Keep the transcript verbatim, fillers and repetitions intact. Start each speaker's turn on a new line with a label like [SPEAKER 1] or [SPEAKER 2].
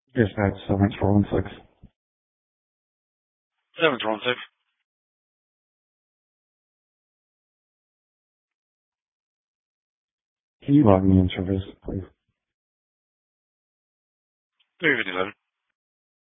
[SPEAKER 1] Dispatch seven four one six.
[SPEAKER 2] seven four one six.
[SPEAKER 1] Can you log me in service, please?
[SPEAKER 2] three fifty-seven.